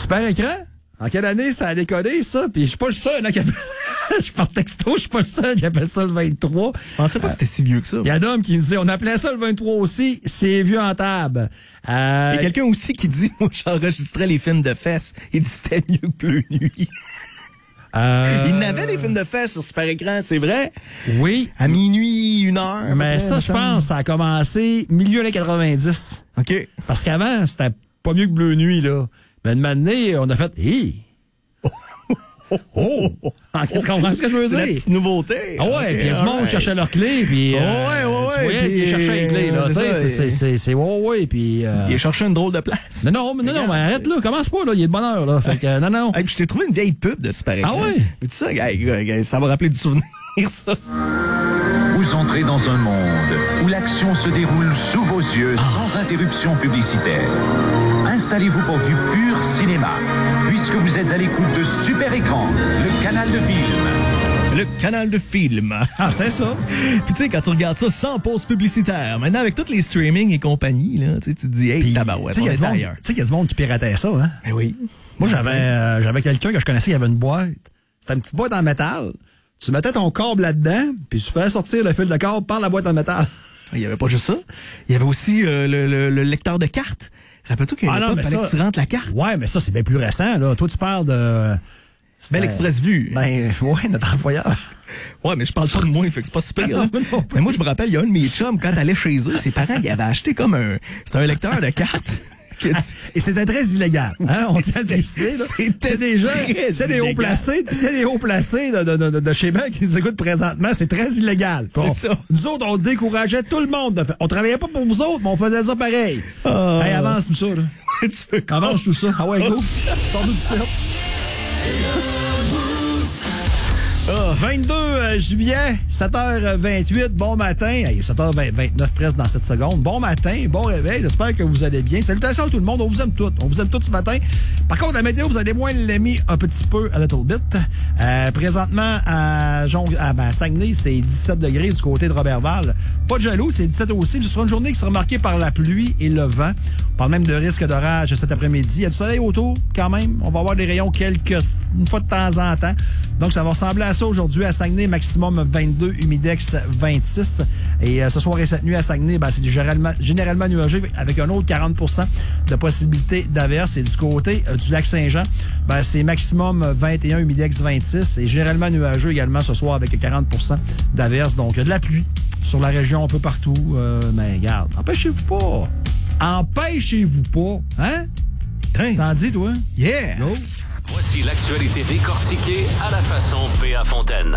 Super écran? En quelle année ça a décollé, ça? Puis je suis pas le seul, hein, je par texto, je suis pas le seul qui appelle ça le 23. Je pensais pas que c'était si vieux que ça. Il y a Dom qui nous dit, on appelait ça le 23 aussi, c'est vieux en table. Il y a quelqu'un aussi qui dit, moi, j'enregistrais les films de fesses. Il dit, c'était mieux que Bleu Nuit. Il n'avait des films de fesses sur super écran, c'est vrai? Oui. À minuit, 1h. Mais ça, je pense, ça a commencé milieu des 90. OK. Parce qu'avant, c'était pas mieux que Bleu Nuit, là. Mais une matinée, on a fait, oh! Qu'est-ce qu'on comprend ce que je veux dire? C'est la petite nouveauté. Ah ouais, puis il y a du monde qui cherchait leurs clés, puis tu voyais qu'ils cherchaient les clés, là. Tu sais, c'est ouais, puis il a cherché une drôle de place. Non, mais arrête, là, commence pas, là, il est de bonne heure, là. Fait que, non. Hey, puis je t'ai trouvé une vieille pub de super écran. Ah ouais? Mais tu sais, ça va rappeler du souvenir, ça. Vous entrez dans un monde où l'action se déroule sous vos yeux sans interruption publicitaire. Installez-vous pour du pur cinéma, puisque vous êtes à l'écoute de Super Écran, le canal de film. Le canal de film. Ah, c'était ça. Puis tu sais, quand tu regardes ça sans pause publicitaire, maintenant avec tous les streaming et compagnie, là, tu te dis, hey, tabarouette, on est ailleurs. Tu sais qu'il y a du monde qui piratait ça, hein? Ben oui. Moi, j'avais quelqu'un que je connaissais, il avait une boîte. C'était une petite boîte en métal. Tu mettais ton câble là-dedans, puis tu faisais sortir le fil de câble par la boîte en métal. Il y avait pas juste ça. Il y avait aussi le lecteur de cartes. Rappelle-toi qu'il y a une époque, fallait que tu rentres la carte. Ouais, mais ça, c'est bien plus récent, là. Toi, tu parles de... Belle Express Vue. Ben, ouais, notre employeur. Ouais, mais je parle pas de moi, fait que c'est pas super. Là. Mais moi, je me rappelle, il y a un de mes chums, quand t'allais chez eux, ses parents, ils avaient acheté comme c'était un lecteur de cartes. Et c'était très illégal. Hein? On tient à le préciser. C'était des gens, c'est des hauts placés, de chez Bell qui nous écoutent présentement, c'est très illégal. C'est ça. Nous autres, on décourageait tout le monde. On travaillait pas pour vous autres, mais on faisait ça pareil. Hey, avance tout ça, là. Avance tout ça. Ah ouais, go. Sors-nous du cercle. 22 juillet, 7h28, bon matin. Hey, 7h29 presque dans cette seconde. Bon matin, bon réveil, j'espère que vous allez bien. Salutations à tout le monde, on vous aime tous. On vous aime tous ce matin. Par contre, la météo, vous allez moins l'aimer un petit peu, a little bit. Présentement, à Saguenay, c'est 17 degrés du côté de Robertval. Pas de jaloux, c'est 17 aussi. Ce sera une journée qui sera marquée par la pluie et le vent. On parle même de risque d'orage cet après-midi. Il y a du soleil autour, quand même. On va avoir des rayons une fois de temps en temps. Donc, ça va ressembler à ça aujourd'hui à Saguenay, maximum 22, humidex 26. Et ce soir et cette nuit à Saguenay, c'est généralement nuageux avec un autre 40% de possibilité d'averse. Et du côté du lac Saint-Jean, c'est maximum 21, humidex 26. Et généralement nuageux également ce soir avec 40% d'averse. Donc, il y a de la pluie sur la région un peu partout. Mais regarde, empêchez-vous pas. Empêchez-vous pas. Hein? T'en dis, toi? Yeah! Go. Voici l'actualité décortiquée à la façon P.A. Fontaine.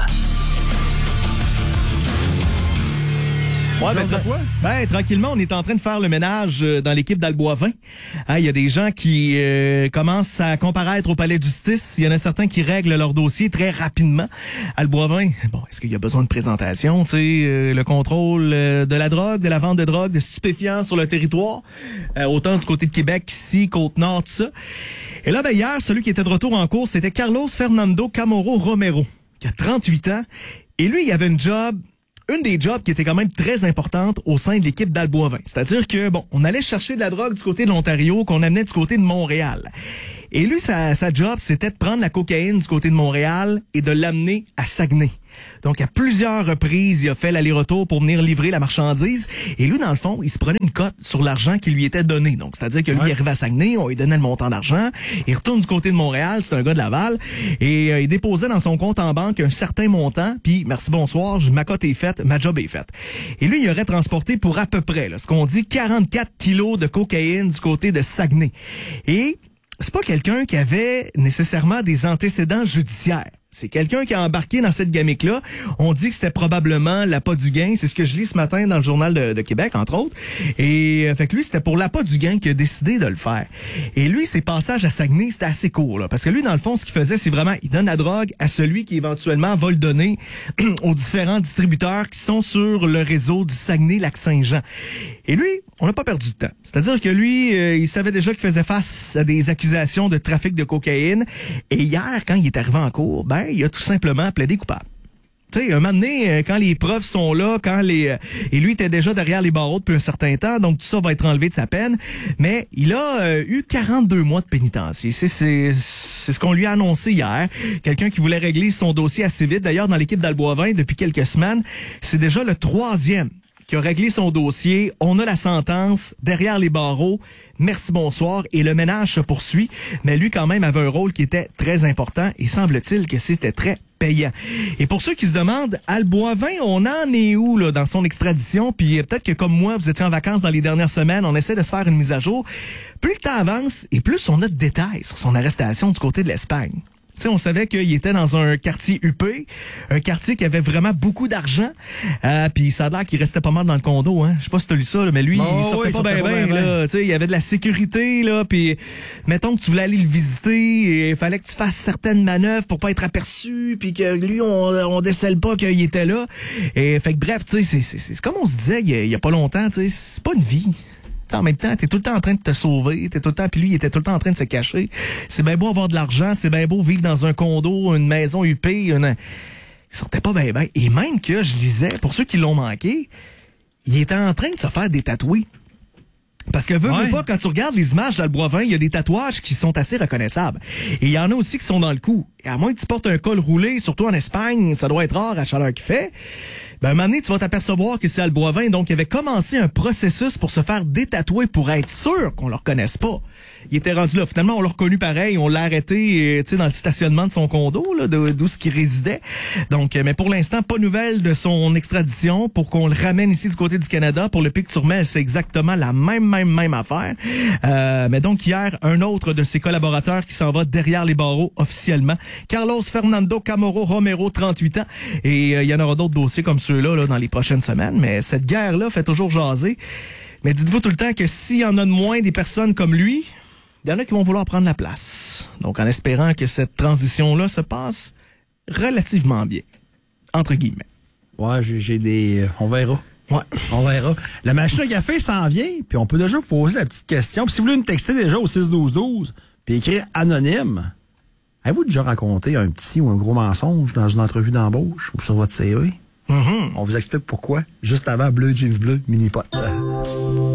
Ouais, tranquillement, on est en train de faire le ménage dans l'équipe d'Albois-Vin. Il y a des gens qui commencent à comparaître au palais de justice. Il y en a certains qui règlent leur dossier très rapidement. Albois-Vin, est-ce qu'il y a besoin de présentation? Tu sais, le contrôle de la drogue, de la vente de drogue, de stupéfiants sur le territoire, autant du côté de Québec qu'ici, Côte-Nord, tout ça. Et là, hier, celui qui était de retour en course, c'était Carlos Fernando Camoro Romero, qui a 38 ans. Et lui, il avait une des jobs qui était quand même très importante au sein de l'équipe d'Albois-Vin. C'est-à-dire que, on allait chercher de la drogue du côté de l'Ontario, qu'on amenait du côté de Montréal. Et lui, sa job, c'était de prendre la cocaïne du côté de Montréal et de l'amener à Saguenay. Donc, à plusieurs reprises, il a fait l'aller-retour pour venir livrer la marchandise. Et lui, dans le fond, il se prenait une cote sur l'argent qui lui était donné. Donc, c'est-à-dire que lui, il arrivait à Saguenay, on lui donnait le montant d'argent. Il retourne du côté de Montréal, c'est un gars de Laval. Et il déposait dans son compte en banque un certain montant. Puis, merci, bonsoir, ma cote est faite, ma job est faite. Et lui, il aurait transporté pour à peu près, ce qu'on dit, 44 kilos de cocaïne du côté de Saguenay. Et c'est pas quelqu'un qui avait nécessairement des antécédents judiciaires. C'est quelqu'un qui a embarqué dans cette gamique-là. On dit que c'était probablement l'appât du gain. C'est ce que je lis ce matin dans le Journal de Québec, entre autres. Et fait que lui, c'était pour l'appât du gain qu'il a décidé de le faire. Et lui, ses passages à Saguenay, c'était assez court, là. Parce que lui, dans le fond, ce qu'il faisait, c'est vraiment, il donne la drogue à celui qui éventuellement va le donner aux différents distributeurs qui sont sur le réseau du Saguenay-Lac-Saint-Jean. Et lui, on n'a pas perdu de temps. C'est-à-dire que lui, il savait déjà qu'il faisait face à des accusations de trafic de cocaïne. Et hier, quand il est arrivé en cour, il a tout simplement plaidé coupable. Tu sais, un moment donné, quand les preuves sont là, et lui était déjà derrière les barreaux depuis un certain temps, donc tout ça va être enlevé de sa peine. Mais il a eu 42 mois de pénitencier. C'est ce qu'on lui a annoncé hier. Quelqu'un qui voulait régler son dossier assez vite. D'ailleurs, dans l'équipe d'Albois-Vin, depuis quelques semaines, c'est déjà le 3e qui a réglé son dossier. On a la sentence derrière les barreaux. Merci, bonsoir. Et le ménage se poursuit. Mais lui, quand même, avait un rôle qui était très important et semble-t-il que c'était très payant. Et pour ceux qui se demandent, Albois-Vin, on en est où là dans son extradition? Puis peut-être que comme moi, vous étiez en vacances dans les dernières semaines, on essaie de se faire une mise à jour. Plus le temps avance et plus on a de détails sur son arrestation du côté de l'Espagne. Tu sais, on savait qu'il était dans un quartier huppé, un quartier qui avait vraiment beaucoup d'argent. Puis ça a l'air qu'il restait pas mal dans le condo. Hein. Je sais pas si t'as lu ça, là, mais lui, il sortait pas bien. Tu sais, il y avait de la sécurité là. Puis mettons que tu voulais aller le visiter, il fallait que tu fasses certaines manœuvres pour pas être aperçu, puis que lui, on décèle pas qu'il était là. Et fait que bref, tu sais, c'est comme on se disait il y a pas longtemps. Tu sais, c'est pas une vie. T'sais, en même temps, t'es tout le temps en train de te sauver, puis lui, il était tout le temps en train de se cacher. C'est bien beau avoir de l'argent, c'est bien beau vivre dans un condo, une maison huppée, il sortait pas bien. Et même que, je lisais, pour ceux qui l'ont manqué, il était en train de se faire détatouer. Parce que veux pas, quand tu regardes les images d'Albois-Vin, il y a des tatouages qui sont assez reconnaissables. Et il y en a aussi qui sont dans le cou. Et à moins que tu portes un col roulé, surtout en Espagne, ça doit être rare à la chaleur qu'il fait. Ben, un moment donné, tu vas t'apercevoir que c'est Albois-Vin. Donc, il avait commencé un processus pour se faire détatouer pour être sûr qu'on le reconnaisse pas. Il était rendu là. Finalement, on l'a reconnu pareil. On l'a arrêté, tu sais, dans le stationnement de son condo, là, d'où ce qu'il résidait. Donc, mais pour l'instant, pas de nouvelles de son extradition pour qu'on le ramène ici du côté du Canada. Pour le Pic-Turmel, c'est exactement la même affaire. Mais donc, hier, un autre de ses collaborateurs qui s'en va derrière les barreaux officiellement. Carlos Fernando Camoro Romero, 38 ans. Et il y en aura d'autres dossiers comme ceux-là là, dans les prochaines semaines. Mais cette guerre-là fait toujours jaser. Mais dites-vous tout le temps que s'il y en a de moins des personnes comme lui, il y en a qui vont vouloir prendre la place. Donc, en espérant que cette transition-là se passe relativement bien. Entre guillemets. Ouais, j'ai des... On verra. Ouais, on verra. La machine à café s'en vient, puis on peut déjà vous poser la petite question. Puis si vous voulez nous texter déjà au 6-12-12, puis écrire anonyme, avez-vous déjà raconté un petit ou un gros mensonge dans une entrevue d'embauche ou sur votre CV? On vous explique pourquoi, juste avant Bleu Jeans Bleu, mini-pot.